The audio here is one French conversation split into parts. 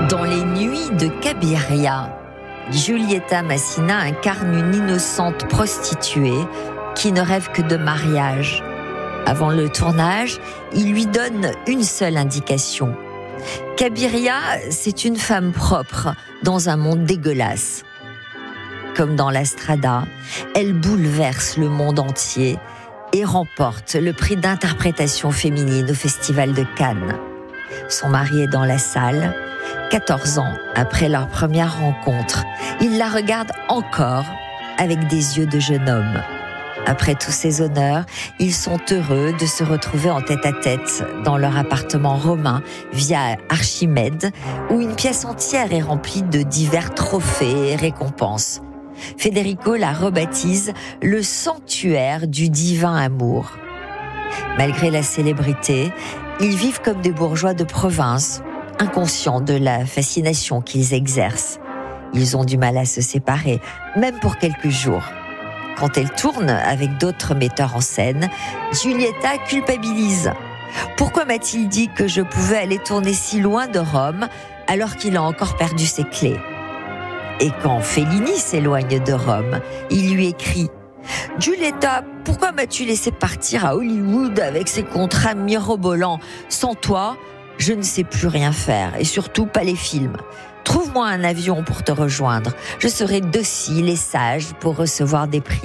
Dans les nuits de Cabiria, Giulietta Massina incarne une innocente prostituée qui ne rêve que de mariage. Avant le tournage, il lui donne une seule indication. Cabiria, c'est une femme propre dans un monde dégueulasse. Comme dans La Strada, elle bouleverse le monde entier et remporte le prix d'interprétation féminine au Festival de Cannes. Son mari est dans la salle. 14 ans après leur première rencontre, il la regarde encore avec des yeux de jeune homme. Après tous ces honneurs, ils sont heureux de se retrouver en tête-à-tête dans leur appartement romain via Archimède, où une pièce entière est remplie de divers trophées et récompenses. Federico la rebaptise le sanctuaire du divin amour. Malgré la célébrité, ils vivent comme des bourgeois de province, inconscients de la fascination qu'ils exercent. Ils ont du mal à se séparer, même pour quelques jours. Quand elle tourne avec d'autres metteurs en scène, Giulietta culpabilise. Pourquoi m'a-t-il dit que je pouvais aller tourner si loin de Rome alors qu'il a encore perdu ses clés ? Et quand Fellini s'éloigne de Rome, il lui écrit « Giulietta, pourquoi m'as-tu laissé partir à Hollywood avec ces contrats mirobolants ? Sans toi, je ne sais plus rien faire, et surtout pas les films. Trouve-moi un avion pour te rejoindre. Je serai docile et sage pour recevoir des prix. »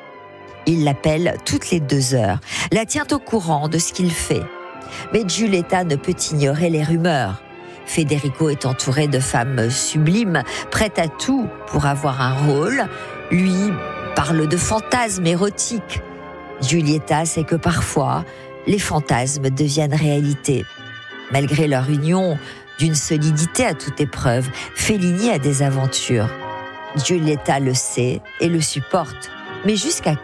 Il l'appelle toutes les 2 heures, la tient au courant de ce qu'il fait. Mais Giulietta ne peut ignorer les rumeurs. Federico est entouré de femmes sublimes, prêtes à tout pour avoir un rôle. Lui parle de fantasmes érotiques. Giulietta sait que parfois, les fantasmes deviennent réalité. Malgré leur union d'une solidité à toute épreuve, Fellini a des aventures. Giulietta le sait et le supporte. Mais jusqu'à quand ?